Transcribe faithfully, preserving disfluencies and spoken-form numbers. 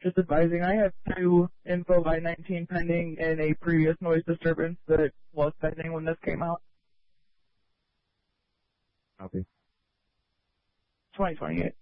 Just advising, I have two info by nineteen pending in a previous noise disturbance that was pending when this came out. Copy. twenty twenty-eight.